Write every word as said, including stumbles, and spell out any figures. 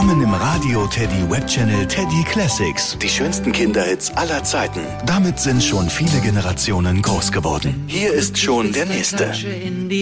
Willkommen im Radio Teddy Webchannel Teddy Classics. Die schönsten Kinderhits aller Zeiten. Damit sind schon viele Generationen groß geworden. Hier ist schon der nächste.